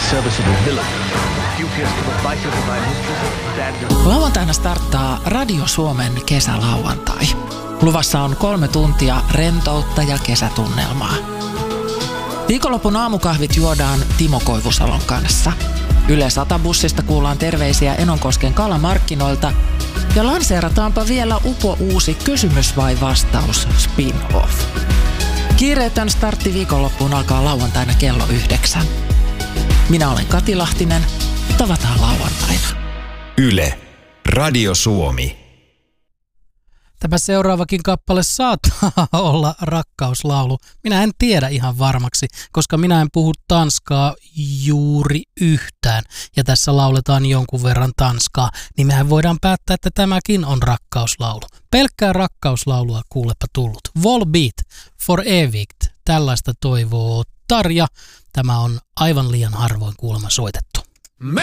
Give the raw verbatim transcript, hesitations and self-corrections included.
serviceable villain. Dubious to the bite of my mistress. Lauantaina starttaa Radio Suomen kesälauantai. Luvassa on kolme tuntia rentoutta ja kesätunnelmaa. Viikonlopun aamukahvit juodaan Timo Koivusalon kanssa. Yle Sata-bussista kuullaan terveisiä Enonkosken kalamarkkinoilta. Ja lanseerataanpa vielä upo uusi kysymys vai vastaus spin-off. Kiireetön startti viikonloppuun alkaa lauantaina kello yhdeksän. Minä olen Kati Lahtinen. Tavataan lauantaina. Yle. Radio Suomi. Tämä seuraavakin kappale saattaa olla rakkauslaulu. Minä en tiedä ihan varmaksi, koska minä en puhu tanskaa juuri yhtään. Ja tässä lauletaan jonkun verran tanskaa, niin mehän voidaan päättää, että tämäkin on rakkauslaulu. Pelkkää rakkauslaulua kuulepa tullut. Volbeat for Evigt. Tällaista toivoo Tarja. Tämä on aivan liian harvoin kuulemma soitettu.